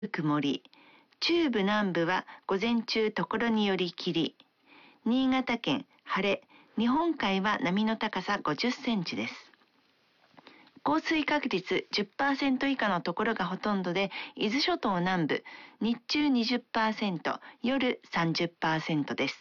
曇り。中部南部は午前中ところにより霧。新潟県晴れ。日本海は波の高さ50センチです。降水確率 10% 以下のところがほとんどで、伊豆諸島南部、日中 20%、夜 30% です。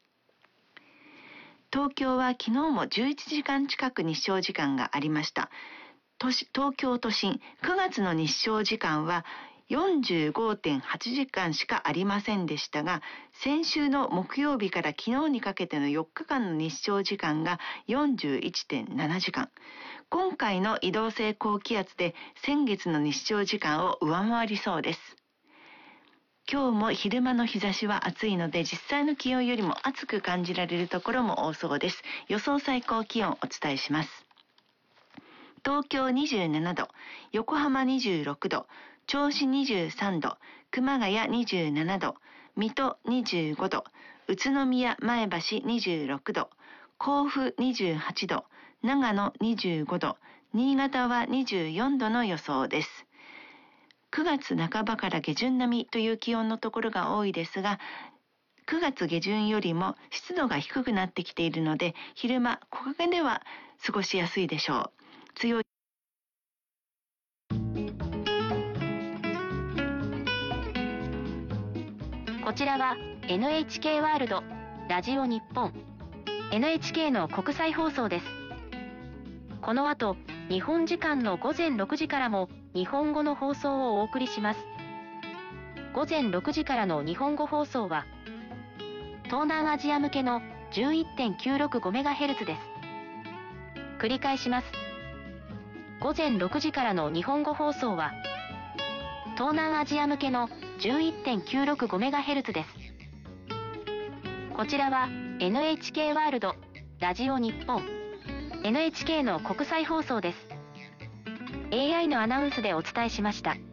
東京は昨日も11時間近く日照時間がありました。東京都心、9月の日照時間は45.8 時間しかありませんでしたが、先週の木曜日から昨日にかけての4日間の日照時間が 41.7 時間。今回の移動性高気圧で先月の日照時間を上回りそうです。今日も昼間の日差しは暑いので、実際の気温よりも暑く感じられるところも多そうです。予想最高気温をお伝えします。東京27度、横浜26度、銚子23度、熊谷27度、水戸25度、宇都宮前橋26度、甲府28度、長野25度、新潟は24度の予想です。9月半ばから下旬並みという気温のところが多いですが、9月下旬よりも湿度が低くなってきているので、昼間木陰では過ごしやすいでしょう。強いこちらは NHK ワールドラジオ日本 NHK の国際放送です。この後、日本時間の午前6時からも日本語の放送をお送りします。午前6時からの日本語放送は東南アジア向けの 11.965MHz です。繰り返します。午前6時からの日本語放送は東南アジア向けの 11.965MHz です。こちらは NHK ワールドラジオ日本 NHK の国際放送です。AI のアナウンスでお伝えしました。